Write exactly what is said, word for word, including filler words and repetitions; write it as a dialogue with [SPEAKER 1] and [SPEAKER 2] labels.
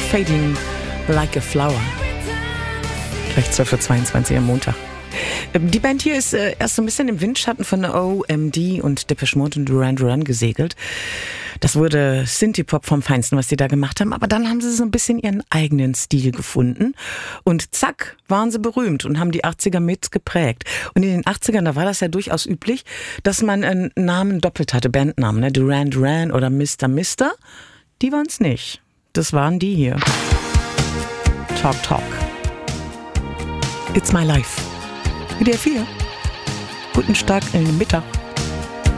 [SPEAKER 1] Fading Like a Flower. Gleich zwölf Uhr zweiundzwanzig am Montag. Die Band hier ist äh, erst so ein bisschen im Windschatten von O M D und Depeche Mode und Duran Duran gesegelt. Das wurde Synthie-Pop vom Feinsten, was die da gemacht haben. Aber dann haben sie so ein bisschen ihren eigenen Stil gefunden. Und zack, waren sie berühmt und haben die achtziger mit geprägt. Und in den achtzigern, da war das ja durchaus üblich, dass man einen Namen doppelt hatte, Bandnamen, ne? Duran Duran oder Mister Mister. Die waren es nicht. Das waren die hier. Talk Talk. It's my life. W D R vier. Guten Start in den Mittag.